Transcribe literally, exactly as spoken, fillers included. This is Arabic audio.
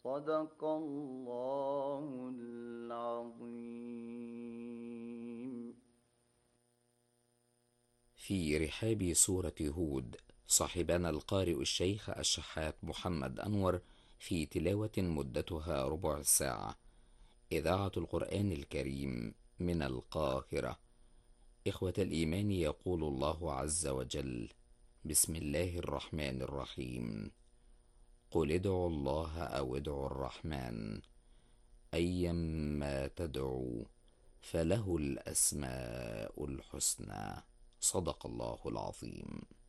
صدق الله العظيم. في رحاب سورة هود صاحبنا القارئ الشيخ الشحات محمد أنور في تلاوة مدتها ربع ساعة. إذاعة القرآن الكريم من القاهرة. إخوة الإيمان، يقول الله عز وجل: بسم الله الرحمن الرحيم. قل ادعوا الله أو ادعوا الرحمن أيما تدعوا فله الأسماء الحسنى. صدق الله العظيم.